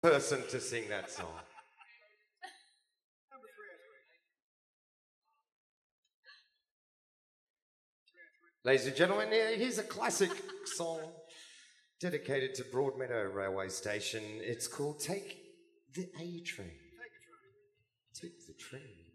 person to sing that song. Ladies and gentlemen, here's a classic song dedicated to Broadmeadow Railway Station. It's called Take the A Train. Take the Train.